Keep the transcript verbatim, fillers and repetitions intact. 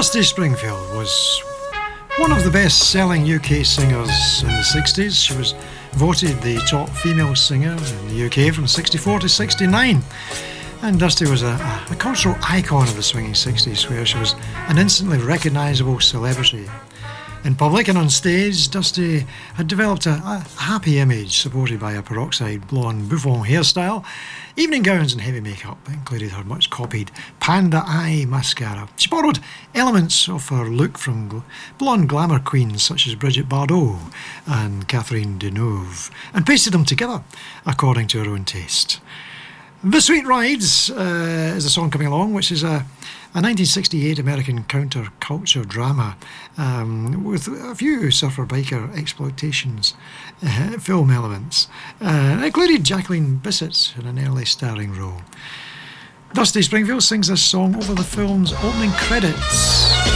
Dusty Springfield was one of the best-selling U K singers in the sixties. She was voted the top female singer in the U K from sixty-four to sixty-nine. And Dusty was a, a cultural icon of the swinging sixties, where she was an instantly recognisable celebrity. In public and on stage, Dusty had developed a, a happy image supported by a peroxide blonde bouffant hairstyle. Evening gowns and heavy makeup included her much copied Panda Eye mascara. She borrowed elements of her look from gl- blonde glamour queens such as Brigitte Bardot and Catherine Deneuve and pasted them together according to her own taste. The Sweet Rides uh, is a song coming along, which is a, a nineteen sixty-eight American counter-culture drama um, with a few surfer-biker exploitations, uh, film elements. Uh, it included Jacqueline Bisset in an early starring role. Dusty Springfield sings this song over the film's opening credits.